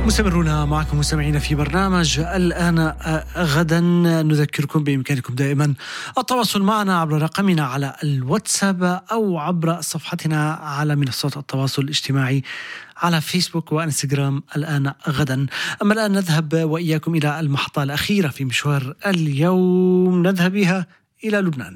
مستمرون معكم مستمعين في برنامج الآن غدا. نذكركم بإمكانكم دائما التواصل معنا عبر رقمنا على الواتساب أو عبر صفحتنا على منصات التواصل الاجتماعي على فيسبوك وإنستغرام الآن غدا. أما الآن نذهب وإياكم إلى المحطة الأخيرة في مشوار اليوم، نذهب بها إلى لبنان.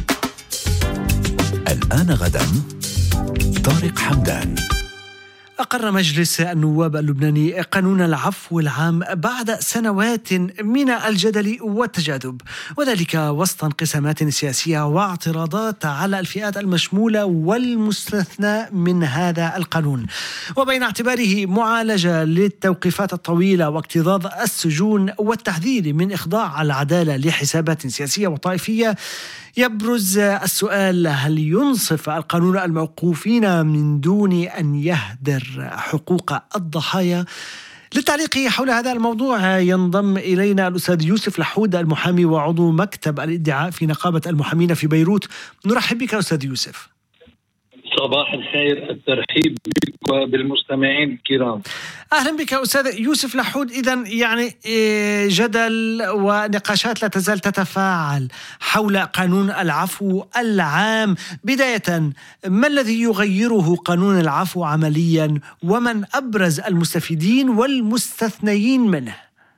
الآن غدا. طارق حمدان. أقر مجلس النواب اللبناني قانون العفو العام بعد سنوات من الجدل والتجاذب، وذلك وسط انقسامات سياسية واعتراضات على الفئات المشمولة والمستثنى من هذا القانون، وبين اعتباره معالجة للتوقيفات الطويلة واكتظاظ السجون والتحذير من إخضاع العدالة لحسابات سياسية وطائفية. يبرز السؤال: هل ينصف القانون الموقوفين من دون أن يهدر حقوق الضحايا؟ للتعليق حول هذا الموضوع ينضم إلينا الأستاذ يوسف لحود، المحامي وعضو مكتب الادعاء في نقابة المحامين في بيروت. نرحب بك أستاذ يوسف. صباح الخير، الترحيب بك وبالمستمعين الكرام. أهلا بك أستاذ يوسف لحود. إذن يعني جدل ونقاشات لا تزال تتفاعل حول قانون العفو العام. بداية، ما الذي يغيره قانون العفو عمليا، ومن أبرز المستفيدين والمستثنيين منه؟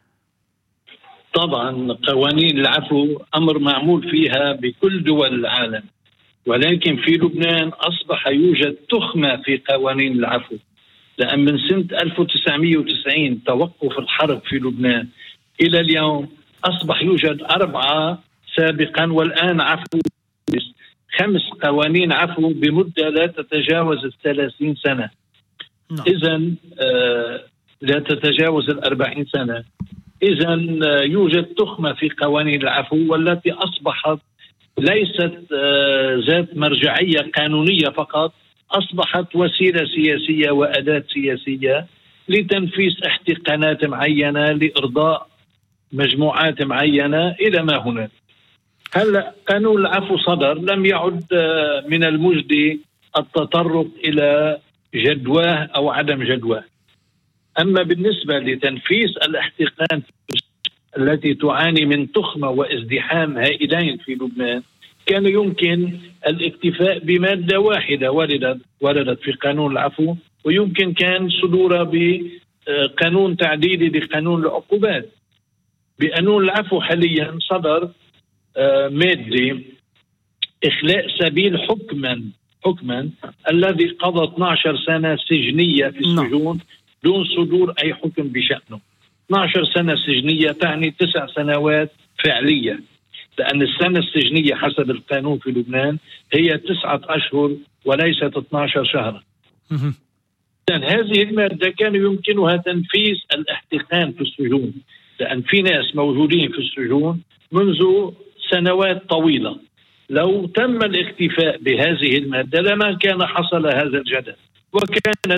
طبعا قوانين العفو أمر معمول فيها بكل دول العالم، ولكن في لبنان أصبح يوجد تخمة في قوانين العفو، لأن من سنة 1990 توقف الحرب في لبنان إلى اليوم أصبح يوجد 4 سابقا، والآن عفو 5 قوانين عفو بمدة لا تتجاوز 30 سنة. إذن لا تتجاوز 40 سنة. إذن يوجد تخمة في قوانين العفو، والتي أصبحت ليست ذات مرجعية قانونية فقط، أصبحت وسيلة سياسية وأداة سياسية لتنفيذ احتقانات معينة لإرضاء مجموعات معينة إلى ما هناك. هلأ قانون العفو صدر، لم يعد من المجدي التطرق إلى جدواه أو عدم جدواه. أما بالنسبة لتنفيذ الاحتقان التي تعاني من تخمة وازدحام هائلين في لبنان، كان يمكن الاكتفاء بمادة واحدة وردت في قانون العفو، ويمكن كان صدورها بقانون تعديلي لقانون العقوبات. بقانون العفو حاليا صدر مادة إخلاء سبيل حكما الذي قضى 12 سنة سجنية في السجون دون صدور أي حكم بشأنه. 12 سنة سجنية تعني 9 سنوات فعلية، لأن السنة السجنية حسب القانون في لبنان هي 9 أشهر وليست 12 شهرا. هذه المادة كان يمكنها تنفيذ الاحتقان في السجون، لأن في ناس موجودين في السجون منذ سنوات طويلة. لو تم الاكتفاء بهذه المادة لما كان حصل هذا الجدل، وكانت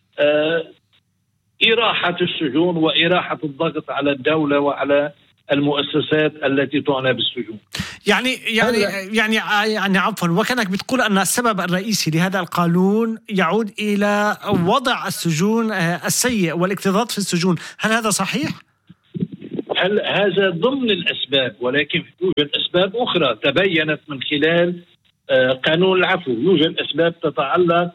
إراحة السجون وإراحة الضغط على الدولة وعلى المؤسسات التي تعنى بالسجون. يعني عفوا، وكانك بتقول أن السبب الرئيسي لهذا القانون يعود إلى وضع السجون السيء والاكتظاظ في السجون. هل هذا صحيح؟ هذا ضمن الأسباب، ولكن يوجد أسباب أخرى تبينت من خلال قانون العفو. يوجد أسباب تتعلق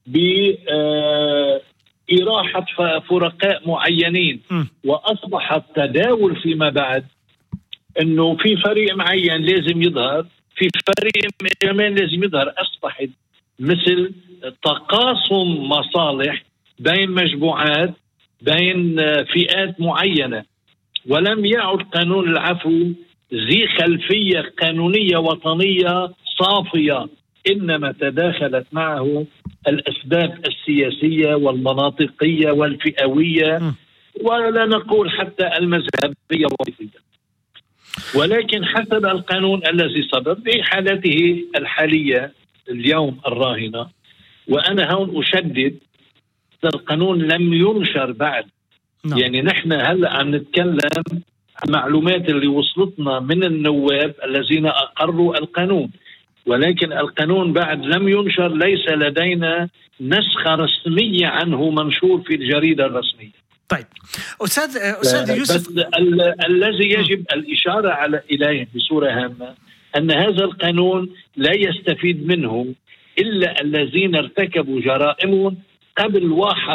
بإراحة فرقاء معينين، وأصبح التداول فيما بعد أنه في فريق معين لازم يظهر، في فريق كمان لازم يظهر. أصبحت مثل تقاسم مصالح بين مجموعات، بين فئات معينة، ولم يعد قانون العفو ذي خلفية قانونية وطنية صافية، إنما تداخلت معه الأسباب السياسية والمناطقية والفئوية، ولا نقول حتى المذهبية والوظيفية. ولكن حسب القانون الذي صدر في حالته الحالية اليوم الراهنة، وأنا هون أشدد، القانون لم ينشر بعد. يعني نحن هلأ عم نتكلم عن معلومات اللي وصلتنا من النواب الذين أقروا القانون، ولكن القانون بعد لم ينشر، ليس لدينا نسخة رسمية عنه منشور في الجريدة الرسمية. طيب، أستاذ يوسف، الذي يجب الإشارة إليه بصورة هامة أن هذا القانون لا يستفيد منه إلا الذين ارتكبوا جرائمهم قبل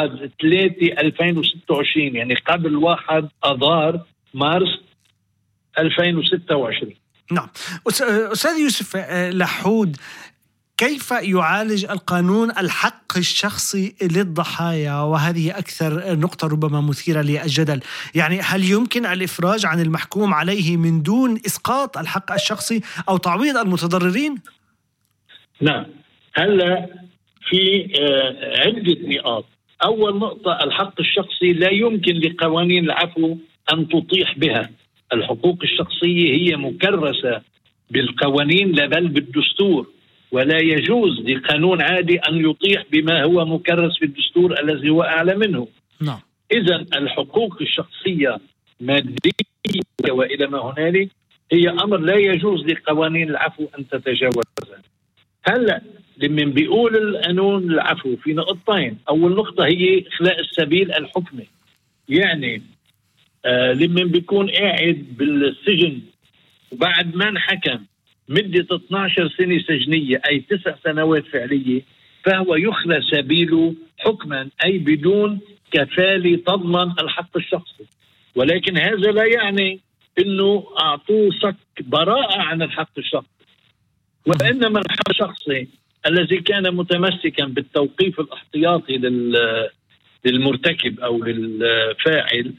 1/3/2026، يعني قبل 1 آذار مارس 2026. نعم. أستاذ يوسف لحود، كيف يعالج القانون الحق الشخصي للضحايا؟ وهذه أكثر نقطة ربما مثيرة للجدل. يعني هل يمكن الإفراج عن المحكوم عليه من دون إسقاط الحق الشخصي أو تعويض المتضررين؟ نعم، هلا في عدة نقاط. أول نقطة، الحق الشخصي لا يمكن لقوانين العفو أن تطيح بها. الحقوق الشخصية هي مكرسة بالقوانين لا بل بالدستور، ولا يجوز لقانون عادي أن يطيح بما هو مكرس في الدستور الذي هو أعلى منه. نعم. إذن الحقوق الشخصية مادية وإلى ما هنالك هي أمر لا يجوز لقوانين العفو أن تتجاوزها. هلأ لمن بيقول القانون العفو في نقطتين. أول نقطة هي إخلاء السبيل الحكمي، يعني لمن بيكون قاعد بالسجن وبعد ما انحكم مدة 12 سنة سجنية أي 9 سنوات فعلية، فهو يخلى سبيله حكما، أي بدون كفالة تضمن الحق الشخصي. ولكن هذا لا يعني أنه أعطوه صك براءة عن الحق الشخصي، وإنما الحق الشخصي الذي كان متمسكا بالتوقيف الاحتياطي للمرتكب أو للفاعل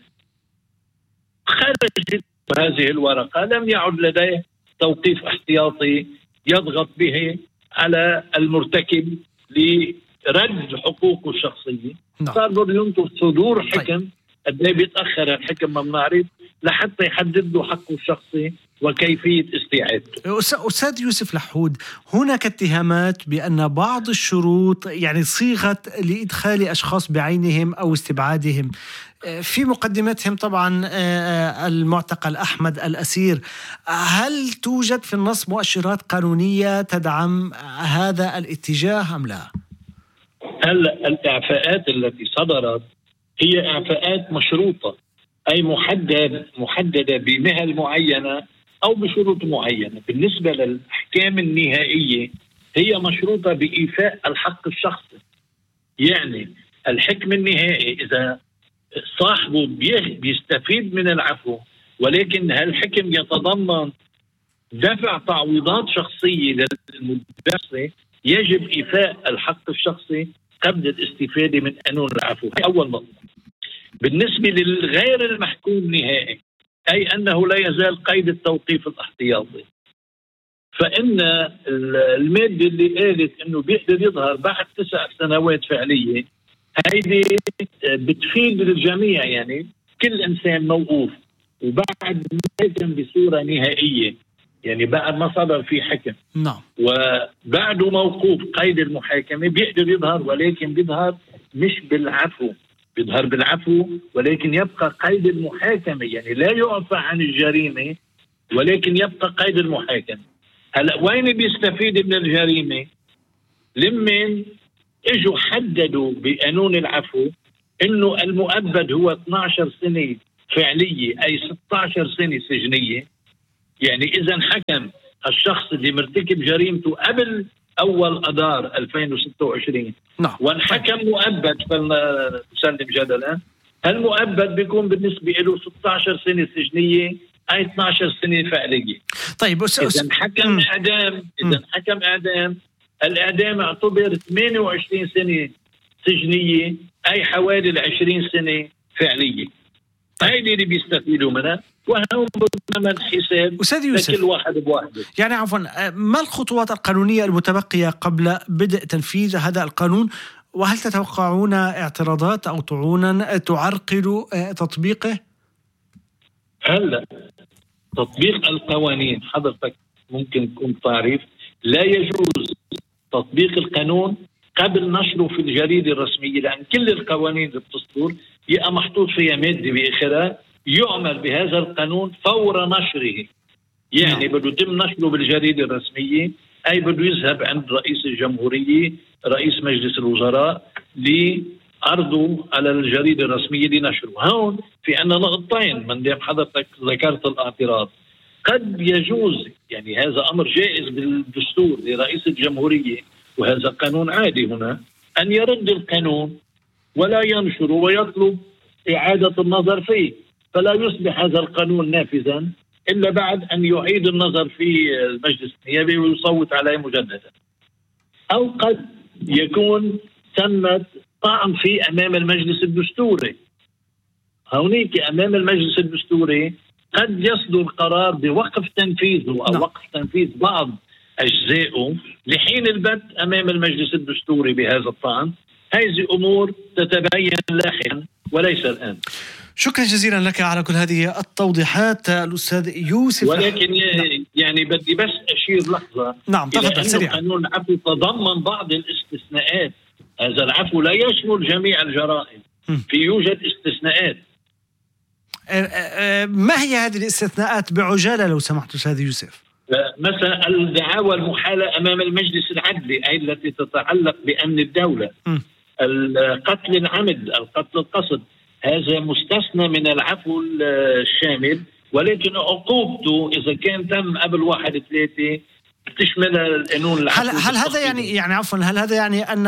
خرجت هذه الورقة، لم يعد لديه توقيف احتياطي يضغط به على المرتكب لرد حقوقه الشخصية. صار بده ينطر صدور حكم. قد ايه بيتأخر الحكم ما بنعرف لحتى يحدد له حقه الشخصي وكيفية استيعابه. أستاذ يوسف لحود، هناك اتهامات بأن بعض الشروط يعني صيغت لإدخال أشخاص بعينهم أو استبعادهم، في مقدمتهم طبعا المعتقل أحمد الأسير. هل توجد في النص مؤشرات قانونية تدعم هذا الاتجاه أم لا؟ هلا الإعفاءات التي صدرت هي إعفاءات مشروطة، أي محددة بمهل معينة أو بشروط معينة. بالنسبة للأحكام النهائية هي مشروطة بإيفاء الحق الشخصي، يعني الحكم النهائي إذا صاحبه بيستفيد من العفو، ولكن هالحكم يتضمن دفع تعويضات شخصية للمدرسة، يجب إيفاء الحق الشخصي قبل الاستفادة من قانون العفو. هي أول نقطة. بالنسبة للغير المحكوم نهائي، أي أنه لا يزال قيد التوقيف الاحتياطي، فإن المادة اللي قالت أنه بيقدر يظهر بعد 9 سنوات فعلية، هيدي بتفيد للجميع، يعني كل إنسان موقوف وبعد ما يتم بصورة نهائية، يعني بعد ما صدر في حكم وبعده موقوف قيد المحاكمة بيقدر يظهر، ولكن بيظهر مش بالعفو، بيظهر بالعفو ولكن يبقى قيد المحاكمة، يعني لا يعفى عن الجريمة ولكن يبقى قيد المحاكمة. هلا وين بيستفيد من الجريمة؟ لمن اجوا حددوا بقانون العفو انه المؤبد هو 12 سنة فعلية اي 16 سنة سجنية. يعني اذا حكم الشخص اللي مرتكب جريمته قبل اول اذار 2026 وانحكم مؤبد، فلنسلم جدلا، هالمؤبد بيكون بالنسبة له 16 سنة سجنية اي 12 سنة فعلية. طيب اذا حكم اعدام، الاعدام اعتبر 28 سنة سجنية اي حوالي 20 سنة فعلية. هاي اللي بيستفيدوا منها، وهم ضمن حساب لكل واحد بواحده. يعني عفوا، ما الخطوات القانونية المتبقية قبل بدء تنفيذ هذا القانون؟ وهل تتوقعون اعتراضات أو طعونا تعرقل تطبيقه؟ هلا تطبيق القوانين حضرتك ممكن تكون تعرف لا يجوز تطبيق القانون قبل نشره في الجريدة الرسمية، لأن كل القوانين اللي بتصدر يبقى محطوط فيها مادة بآخرها يعمل بهذا القانون فور نشره. يعني بده يتم نشره بالجريدة الرسمية، أي بده يذهب عند رئيس الجمهورية رئيس مجلس الوزراء عرضه على الجريدة الرسمية لنشره. هون في عنا نقطتين من دام حضرتك ذكرت الاعتراض. قد يجوز يعني هذا أمر جائز بالدستور لرئيس الجمهورية، وهذا قانون عادي هنا، أن يرد القانون ولا ينشره ويطلب إعادة النظر فيه، فلا يصبح هذا القانون نافذا إلا بعد أن يعيد النظر في المجلس النيابي ويصوت عليه مجددا. أو قد يكون تمت طعن فيه أمام المجلس الدستوري. هونيك أمام المجلس الدستوري قد يصدر قرار بوقف تنفيذه أو وقف تنفيذ بعض أجزائه لحين البت أمام المجلس الدستوري بهذا الطعن. هذه أمور تتبين لاحقا وليس الآن. شكرا جزيلا لك على كل هذه التوضيحات الأستاذ يوسف. ولكن يعني بدي بس أشير لحظة. نعم تفضل سريعا. قانون العفو تضمن بعض الاستثناءات. هذا العفو لا يشمل جميع الجرائم، في يوجد استثناءات. ما هي هذه الاستثناءات بعجالة لو سمحت أستاذ يوسف؟ مثلا الدعاوى المحالة أمام المجلس العدلي أي التي تتعلق بأمن الدولة. القتل العمد، القتل القصد، هذا مستثنى من العفو الشامل، ولكن عقوبته إذا كان تم قبل 1/3 تشمل القانون العفو. هل هذا يعني عفوا هل هذا يعني أن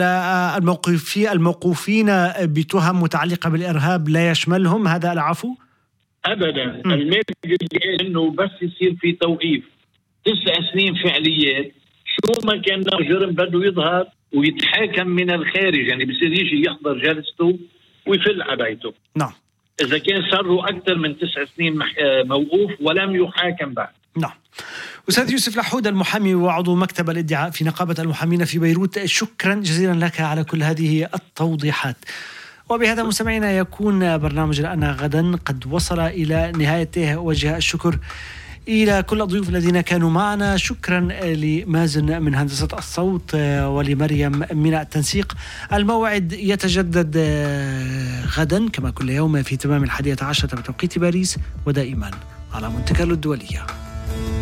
الموقوفين بتهم متعلقة بالإرهاب لا يشملهم هذا العفو؟ أبدا. المادة إنه بس يصير في توقيف 9 سنين فعليات، شو ما كان جرم بده يظهر ويتحاكم من الخارج، يعني بصير يجي يحضر جلسته ويفل على بيته. نعم. إذا كان صاروا أكثر من 9 سنين موقوف ولم يحاكم بعد. نعم. أستاذ يوسف لحود المحامي وعضو مكتب الادعاء في نقابة المحامين في بيروت، شكرا جزيلا لك على كل هذه التوضيحات. وبهذا مستمعينا يكون برنامجنا أنا غدا قد وصل إلى نهايته. أوجه الشكر إلى كل الضيوف الذين كانوا معنا. شكرا لمازن من هندسة الصوت ولمريم من التنسيق. الموعد يتجدد غدا كما كل يوم في تمام 11:00 بتوقيت باريس، ودائما على منتكال الدولية.